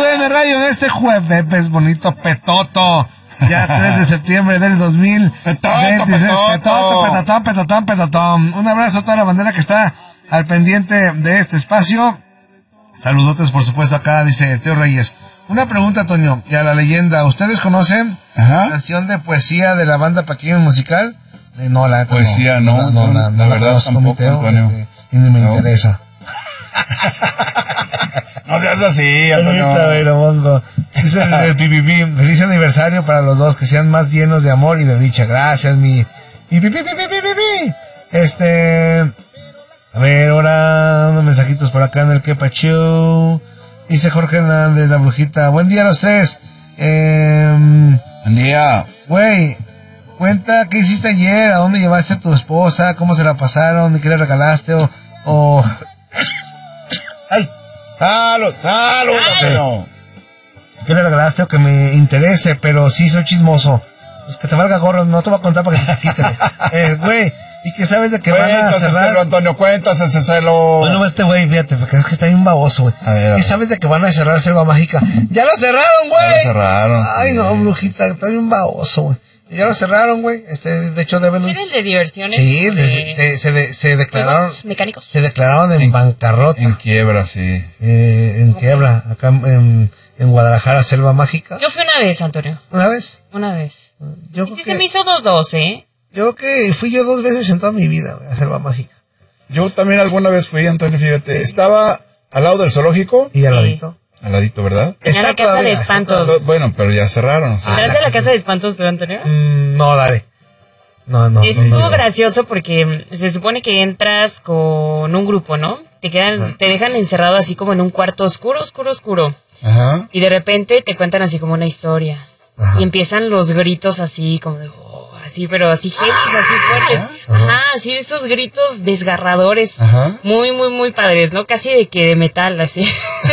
TUDN Radio en este jueves bonito petoto. Ya 3 de septiembre del 2026. Petotón. Un abrazo a toda la bandera que está al pendiente de este espacio. Saludotes, por supuesto, acá dice Teo Reyes. Una pregunta, Toño, y a la leyenda. ¿Ustedes conocen la canción de poesía de la banda Pequeño Musical? No, la poesía no, la verdad tampoco, Teo, Antonio. y ni me interesa. No seas así, Antonio. Dice el PPP, feliz aniversario para los dos, que sean más llenos de amor y de dicha. Gracias, mi a ver, ahora unos mensajitos por acá en el Kepa Show. Dice Jorge Hernández, la brujita. Buen día a los tres. Buen día. Güey, cuenta qué hiciste ayer, a dónde llevaste a tu esposa, cómo se la pasaron, y qué le regalaste o... ¡Ay! ¡Salud, Antonio! ¿Qué le regalaste o que me interese? Pero sí soy chismoso. Pues que te valga gorro, no te voy a contar para que te quiten. Güey, y que sabes de que van a cerrar... Antonio, cuéntaselo. Bueno, este güey, fíjate, porque es que está bien baboso, güey. A ver. Y sabes de que van a cerrar Selva Mágica. ¡Ya lo cerraron, güey! Ya lo cerraron. Ay, sí. No, brujita, está bien baboso, güey. Ya lo cerraron, güey. De hecho, deben... ¿Sí el de diversiones? Sí, se declararon... mecánicos. Se declararon en bancarrota. En quiebra, sí. En quiebra, acá en Guadalajara, Selva Mágica. Yo fui una vez, Antonio. ¿Una vez? Una vez. Yo sí, se me hizo dos, ¿eh? Yo creo que fui yo 2 veces en toda mi vida, güey, a Selva Mágica. Yo también alguna vez fui, Antonio, fíjate. Estaba al lado del zoológico. Y al ladito. Al ladito, ¿verdad? Está la casa de espantos. Bueno, pero ya cerraron. O sea. ¿Entraste a la casa de espantos tú, Antonio? No, dale. No. Estuvo gracioso porque se supone que entras con un grupo, ¿no? Te dejan encerrado así como en un cuarto oscuro. Ajá. Y de repente te cuentan así como una historia. Ajá. Y empiezan los gritos así como de... así, pero así heavy, así fuertes. Ajá, así esos gritos desgarradores. Ajá. Muy, muy, muy padres, ¿no? Casi de metal, así.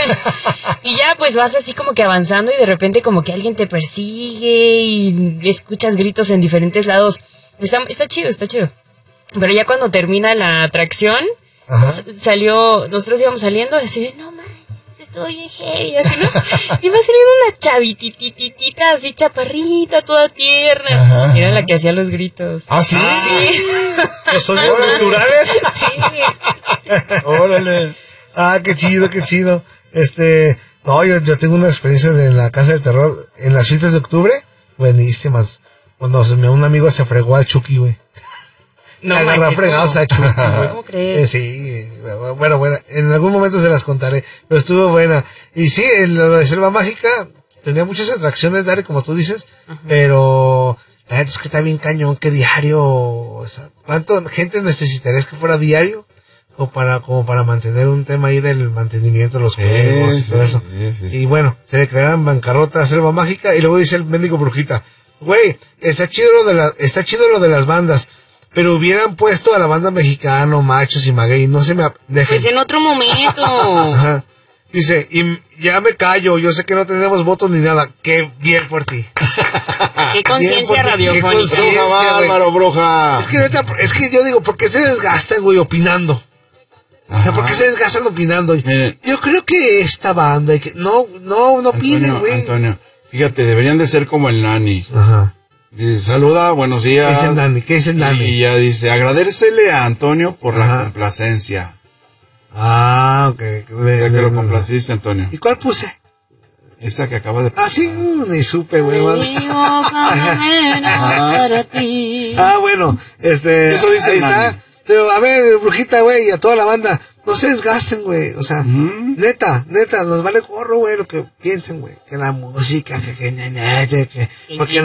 Y ya pues vas así como que avanzando y de repente como que alguien te persigue y escuchas gritos en diferentes lados. Está chido. Pero ya cuando termina la atracción, nosotros íbamos saliendo así de, no manches, estoy bien heavy, así, ¿no? Y va saliendo una chavitititita, así chaparrita, toda tierna. Ajá. Era la que hacía los gritos. ¿Ah, sí? Sí. ¿Los sonidos naturales? Sí. Órale. Ah, qué chido. No, yo tengo una experiencia en la Casa del Terror, en las fiestas de octubre, buenísimas. Cuando un amigo se fregó al Chucky, güey. No, agarró fregados a Chucky, güey. ¿Cómo crees? Sí, bueno, en algún momento se las contaré, pero estuvo buena. Y sí, lo de Selva Mágica tenía muchas atracciones, Dare, como tú dices, pero la gente es que está bien cañón, que diario, o sea, ¿cuánto gente necesitarías que fuera diario? Como para mantener un tema ahí del mantenimiento de los juegos y todo eso. Sí. Y bueno, se declararon en bancarrota Selva Mágica y luego dice el mendigo brujita, güey, está chido lo de las bandas, pero hubieran puesto a la banda Mexicano, Machos y Maguey, no se me dejen. Pues en otro momento. Ajá. Dice, y ya me callo, yo sé que no tenemos votos ni nada, qué bien por ti. Qué conciencia radiofónica. Bruja, bárbaro, bruja. Es que yo digo, ¿por qué se desgastan, güey, opinando? O sea, ¿por qué se desgastan opinando? Yo creo que esta banda, no opinen, güey. Antonio, fíjate, deberían de ser como el Nani. Ajá. Dice, saluda, buenos días. ¿Qué es el Nani? Y ya dice, agradecele a Antonio por la complacencia. Ah, ok. Ya que lo complaciste, Antonio. ¿Y cuál puse? Esa que acaba de... Ah, sí, ni supe, güey. Para ti. Ah, bueno, Eso dice ahí el Nani. está. Pero, a ver, brujita, güey, y a toda la banda, no se desgasten, güey. O sea, neta, nos vale gorro, güey, lo que piensen, güey. Que la música, porque